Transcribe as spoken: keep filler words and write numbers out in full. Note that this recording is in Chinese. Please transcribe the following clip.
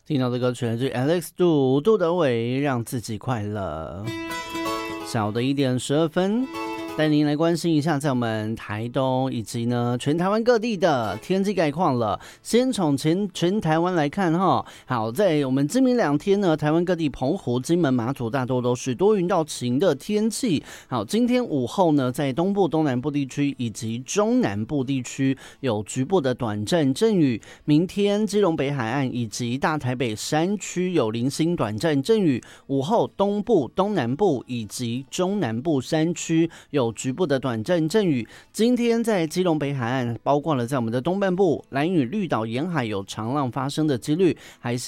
听到的歌曲来自 Alex 杜杜德伟，让自己快乐。小的一点十二分，带您来关心一下在我们台东以及呢全台湾各地的天气概况了。先从全全台湾来看哈，好，在我们今明两天呢，台湾各地澎湖、金门、马祖大多都是多云到晴的天气。好，今天午后呢，在东部、东南部地区以及中南部地区有局部的短暂阵雨。明天基隆北海岸以及大台北山区有零星短暂阵雨。午后东部、东南部以及中南部山区有局部的短暂阵雨。今天在基隆北海岸，包括了在我们的东半部、兰屿、绿岛沿海有长浪发生的几率，还是